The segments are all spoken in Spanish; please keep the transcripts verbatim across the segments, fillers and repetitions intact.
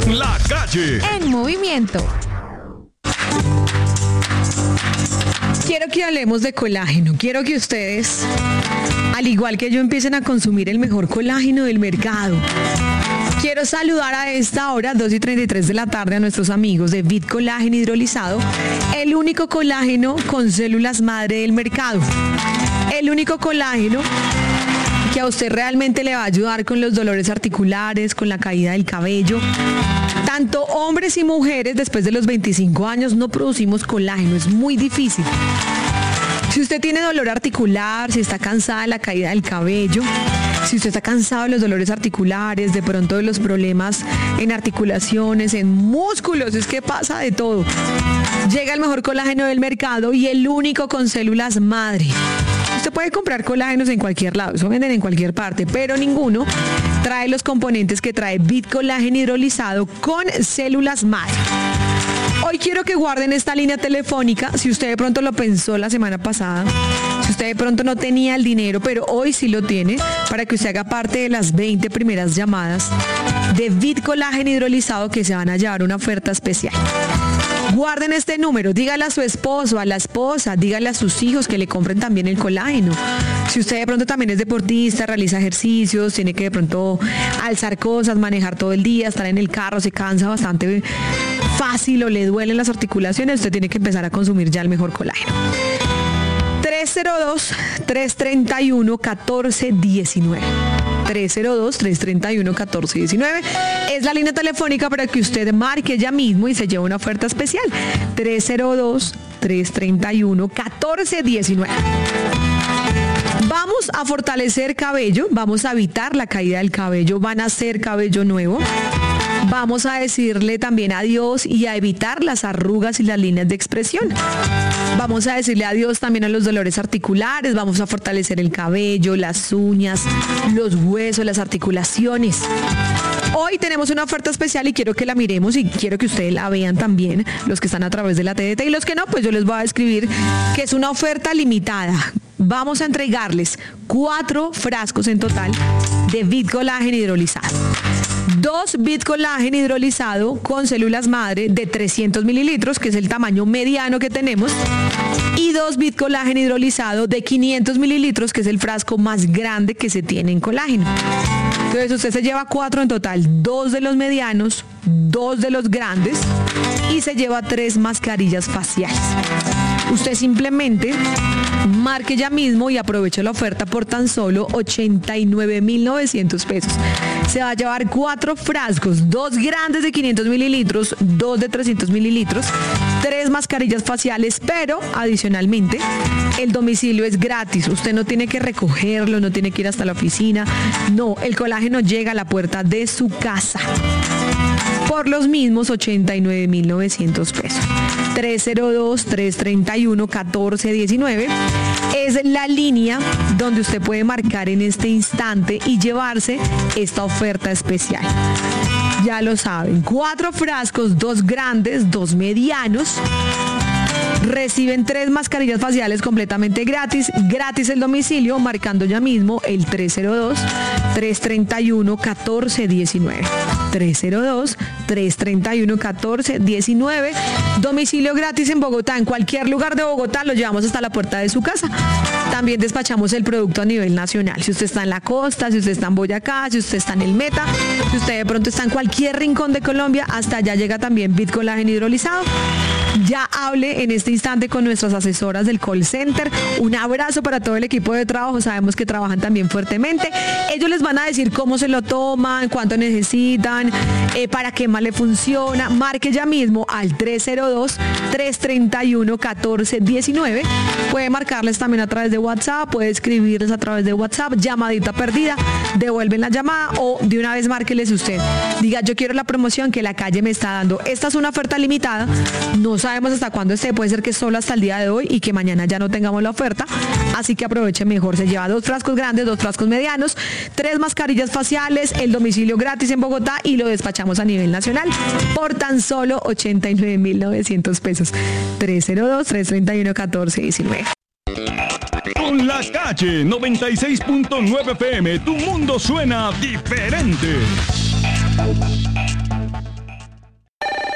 La Calle en movimiento. Quiero que hablemos de colágeno. Quiero que ustedes, al igual que yo, empiecen a consumir el mejor colágeno del mercado. Quiero saludar a esta hora, dos y treinta y tres de la tarde, a nuestros amigos de Vit Colágeno Hidrolizado, el único colágeno con células madre del mercado. El único colágeno que a usted realmente le va a ayudar con los dolores articulares, con la caída del cabello. Tanto hombres y mujeres después de los veinticinco años no producimos colágeno, es muy difícil. Si usted tiene dolor articular, si está cansada de la caída del cabello, si usted está cansado de los dolores articulares, de pronto de los problemas en articulaciones, en músculos, es que pasa de todo. Llega el mejor colágeno del mercado y el único con células madre. Usted puede comprar colágenos en cualquier lado, eso venden en cualquier parte, pero ninguno trae los componentes que trae Vit Colágeno Hidrolizado con células madre. Hoy quiero que guarden esta línea telefónica, si usted de pronto lo pensó la semana pasada, si usted de pronto no tenía el dinero, pero hoy sí lo tiene, para que usted haga parte de las veinte primeras llamadas de Vit Colágeno Hidrolizado que se van a llevar una oferta especial. Guarden este número, dígale a su esposo, a la esposa, dígale a sus hijos que le compren también el colágeno. Si usted de pronto también es deportista, realiza ejercicios, tiene que de pronto alzar cosas, manejar todo el día, estar en el carro, se cansa bastante fácil o le duelen las articulaciones, usted tiene que empezar a consumir ya el mejor colágeno. tres cero dos, tres tres uno, uno cuatro uno nueve. tres cero dos, tres tres uno, uno cuatro uno nueve es la línea telefónica para que usted marque ya mismo y se lleve una oferta especial. tres cero dos, tres tres uno, uno cuatro uno nueve. Vamos a fortalecer cabello, vamos a evitar la caída del cabello, van a hacer cabello nuevo. Vamos a decirle también adiós y a evitar las arrugas y las líneas de expresión. Vamos a decirle adiós también a los dolores articulares, vamos a fortalecer el cabello, las uñas, los huesos, las articulaciones. Hoy tenemos una oferta especial y quiero que la miremos y quiero que ustedes la vean también, los que están a través de la T D T y los que no, pues yo les voy a describir que es una oferta limitada. Vamos a entregarles cuatro frascos en total de Vit Colágeno Hidrolizado. Dos Vit Colágeno Hidrolizado con células madre de trescientos mililitros, que es el tamaño mediano que tenemos, y dos Vit Colágeno Hidrolizado de quinientos mililitros, que es el frasco más grande que se tiene en colágeno. Entonces usted se lleva cuatro en total, dos de los medianos, dos de los grandes y se lleva tres mascarillas faciales. Usted simplemente marque ya mismo y aproveche la oferta por tan solo ochenta y nueve mil novecientos pesos. Se va a llevar cuatro frascos, dos grandes de quinientos mililitros, dos de trescientos mililitros, tres mascarillas faciales, pero adicionalmente el domicilio es gratis. Usted no tiene que recogerlo, no tiene que ir hasta la oficina. No, el colágeno llega a la puerta de su casa por los mismos ochenta y nueve mil novecientos pesos. tres cero dos, tres tres uno, uno cuatro uno nueve es la línea donde usted puede marcar en este instante y llevarse esta oferta especial. Ya lo saben, cuatro frascos, dos grandes, dos medianos. Reciben tres mascarillas faciales completamente gratis, gratis el domicilio, marcando ya mismo el tres cero dos, tres tres uno, uno cuatro uno nueve. tres cero dos, tres tres uno, uno cuatro uno nueve. Domicilio gratis en Bogotá, en cualquier lugar de Bogotá lo llevamos hasta la puerta de su casa. También despachamos el producto a nivel nacional. Si usted está en la costa, si usted está en Boyacá, si usted está en el Meta, si usted de pronto está en cualquier rincón de Colombia, hasta allá llega también Vit Colágeno Hidrolizado. Ya hable en este instante con nuestras asesoras del call center. Un abrazo para todo el equipo de trabajo, sabemos que trabajan también fuertemente. Ellos les van a decir cómo se lo toman, cuánto necesitan, eh, para qué más le funciona. Marque ya mismo al tres cero dos, tres tres uno, uno cuatro uno nueve. Puede marcarles también a través de WhatsApp, puede escribirles a través de WhatsApp, llamadita perdida, devuelven la llamada o de una vez márqueles usted. Diga, yo quiero la promoción que la calle me está dando. Esta es una oferta limitada, no sabemos hasta cuándo esté, puede ser que solo hasta el día de hoy y que mañana ya no tengamos la oferta, así que aproveche mejor. Se lleva dos frascos grandes, dos frascos medianos, tres mascarillas faciales, el domicilio gratis en Bogotá y lo despachamos a nivel nacional por tan solo ochenta y nueve mil novecientos pesos. tres cero dos, tres tres uno, uno cuatro uno nueve. Con La Calle noventa y seis punto nueve F M, tu mundo suena diferente.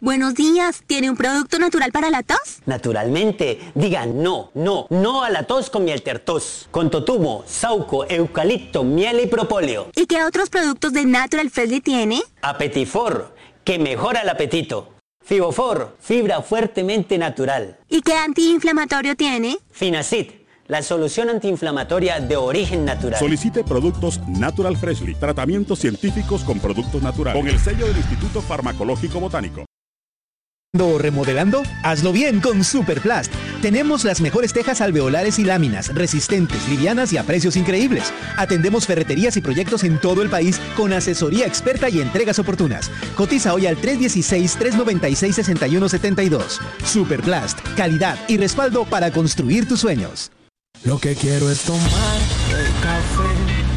Buenos días, ¿tiene un producto natural para la tos? Naturalmente, diga no, no, no a la tos con miel tertos, con totumo, sauco, eucalipto, miel y propóleo. ¿Y qué otros productos de Natural Freshly tiene? Apetifor, que mejora el apetito. Fibofor, fibra fuertemente natural. ¿Y qué antiinflamatorio tiene? Finacid, la solución antiinflamatoria de origen natural. Solicite productos Natural Freshly, tratamientos científicos con productos naturales, con el sello del Instituto Farmacológico Botánico. ¿O remodelando? Hazlo bien con Superplast. Tenemos las mejores tejas alveolares y láminas, resistentes, livianas y a precios increíbles. Atendemos ferreterías y proyectos en todo el país con asesoría experta y entregas oportunas. Cotiza hoy al tres uno seis, tres nueve seis, seis uno siete dos. Superplast, calidad y respaldo para construir tus sueños. Lo que quiero es tomar el café